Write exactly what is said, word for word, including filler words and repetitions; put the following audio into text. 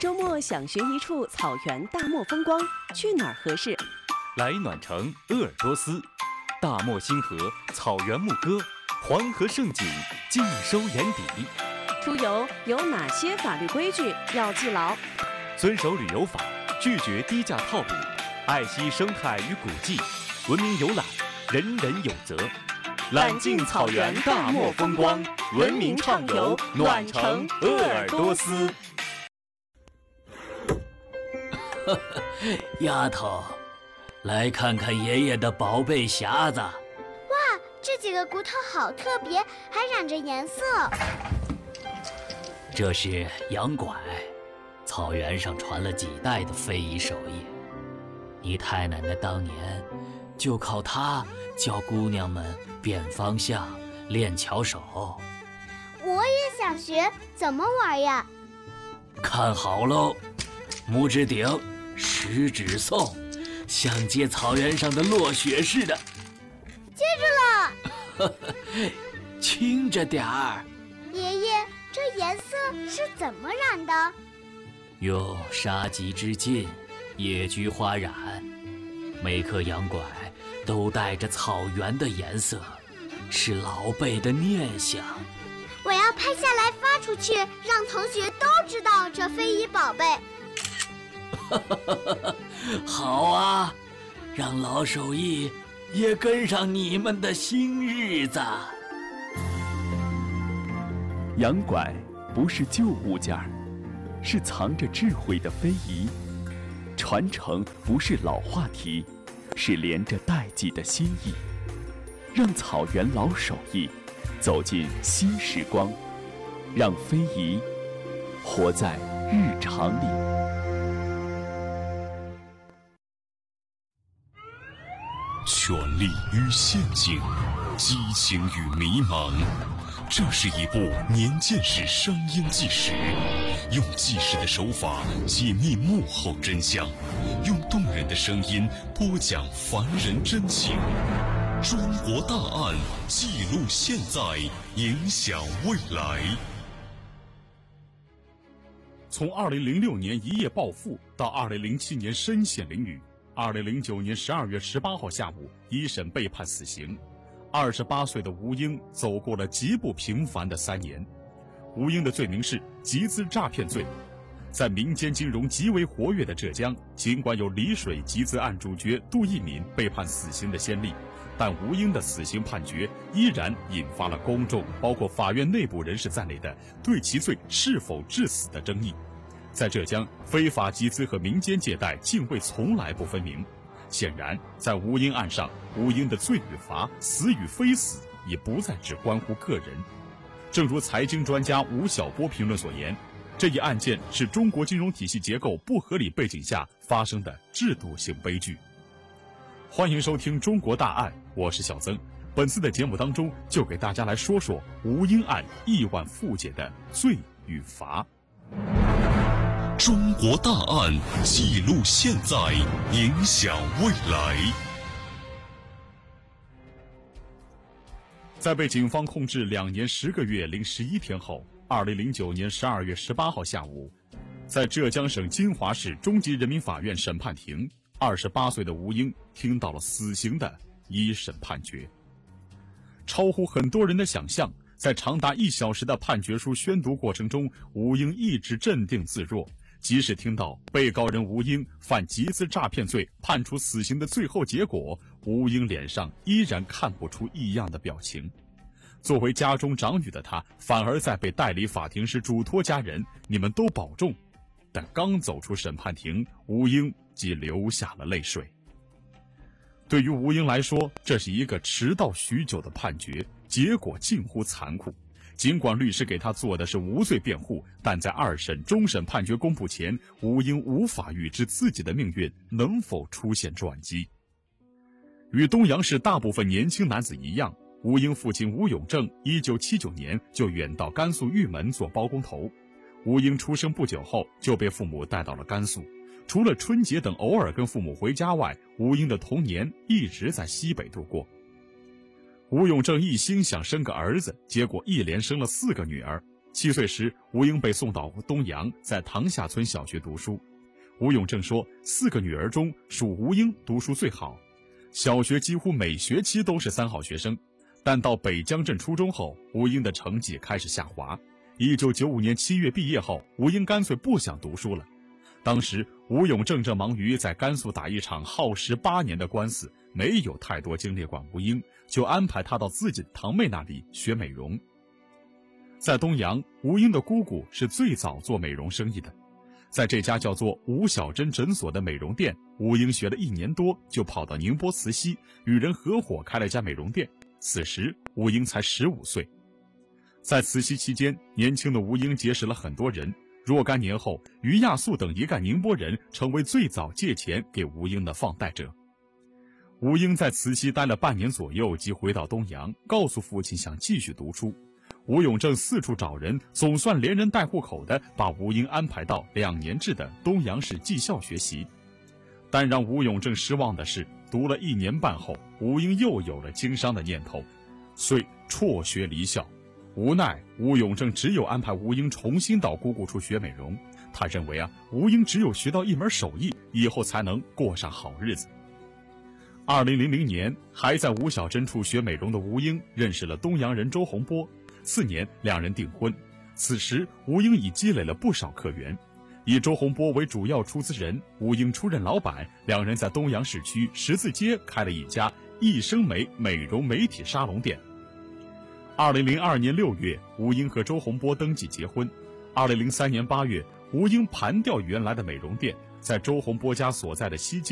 周末想寻一处草原大漠风光，去哪儿合适？ 来暖城鄂尔多斯，大漠星河，草原牧歌，黄河盛景尽收眼底。 出游有哪些法律规矩要记牢？ 遵守旅游法，拒绝低价套路，爱惜生态与古迹，文明游览，人人有责。揽尽草原大漠风光，文明畅游暖城鄂尔多斯。 丫头，来看看爷爷的宝贝匣子。哇， 这几个骨头好特别，还染着颜色。 这是羊拐，草原上传了几代的非遗手艺。你太奶奶当年就靠它教姑娘们辨方向、练巧手。 我也想学，怎么玩呀？ 看好喽，拇指顶，食指送，像接草原上的落雪似的。 接住了。 轻着点儿。 爷爷，这颜色是怎么染的？ 用杀鸡之劲，野菊花染。每颗羊拐都带着草原的颜色，是老辈的念想。 我要拍下来发出去，让同学都知道这非遗宝贝。 好啊，让老手艺也跟上你们的新日子。 羊拐不是旧物件儿，是藏着智慧的非遗。传承不是老话题，是连着代际的心意。让草原老手艺走进新时光，让非遗活在日常里。 权力与陷阱，激情与迷茫，这是一部年鉴史声音纪实，用纪实的手法解密幕后真相，用动人的声音播讲凡人真情。中国大案，记录现在，影响未来。 从二零零六年一夜暴富到二零零七年身陷囹圄，二零零九年十二月十八号下午，一审被判死刑。二十八岁的吴英走过了极不平凡的三年。吴英的罪名是集资诈骗罪。在民间金融极为活跃的浙江，尽管有丽水集资案主角杜聿敏被判死刑的先例，但吴英的死刑判决依然引发了公众，包括法院内部人士在内的对其罪是否致死的争议。在浙江，非法集资和民间借贷泾渭从来不分明。显然，在吴英案上，吴英的罪与罚、死与非死已不再只关乎个人。正如财经专家吴晓波评论所言，这一案件是中国金融体系结构不合理背景下发生的制度性悲剧。欢迎收听《中国大案》，我是小曾。本次的节目当中，就给大家来说说吴英案亿万富姐的罪与罚。 中国大案，记录现在，影响未来。 在被警方控制两年十个月零十一天后，二零零九年十二月十八号下午，在浙江省金华市中级人民法院审判庭，二十八岁的吴英听到了死刑的一审判决。超乎很多人的想象，在长达一小时的判决书宣读过程中，吴英一直镇定自若。即使听到被告人吴英犯集资诈骗罪判处死刑的最后结果，吴英脸上依然看不出异样的表情。作为家中长女的她，反而在被带离法庭时嘱托家人：“你们都保重。”但刚走出审判庭，吴英即流下了泪水。对于吴英来说，这是一个迟到许久的判决，结果近乎残酷。尽管律师给他做的是无罪辩护，但在二审终审判决公布前，吴英无法预知自己的命运能否出现转机。与东阳市大部分年轻男子一样，吴英父亲吴永正一九七九年就远到甘肃玉门做包工头。吴英出生不久后就被父母带到了甘肃，除了春节等偶尔跟父母回家外，吴英的童年一直在西北度过。吴永正一心想生个儿子，结果一连生了四个女儿。 七岁时，吴英被送到东阳，在塘下村小学读书。吴永正说，四个女儿中属吴英读书最好，小学几乎每学期都是三好学生。但到北江镇初中后，吴英的成绩开始下滑。一九九五年七月毕业后，吴英干脆不想读书了。当时吴永正正忙于在甘肃打一场耗时八年的官司，没有太多精力管吴英，就安排他到自己的堂妹那里学美容。在东阳，吴英的姑姑是最早做美容生意的，在这家叫做吴小珍诊所的美容店，吴英学了一年多，就跑到宁波慈溪，与人合伙开了家美容店。此时吴英才十五岁。在慈溪期间，年轻的吴英结识了很多人，若干年后，于亚素等一干宁波人成为最早借钱给吴英的放贷者。吴英在慈溪待了半年左右，即回到东阳，告诉父亲想继续读书。吴永正四处找人，总算连人带户口的把吴英安排到两年制的东阳市技校学习。但让吴永正失望的是，读了一年半后，吴英又有了经商的念头，遂辍学离校。无奈吴永正只有安排吴英重新到姑姑处学美容。他认为啊，吴英只有学到一门手艺，以后才能过上好日子。二零零零年，还在吴小珍处学美容的吴英认识了东阳人周洪波，次年两人订婚。此时吴英已积累了不少客源，以周洪波为主要出资人，吴英出任老板，两人在东阳市区十字街开了一家益生美美容美体沙龙店。二零零二年六月，吴英和周洪波登记结婚。二零零三年八月，吴英盘掉原来的美容店，在周洪波家所在的西街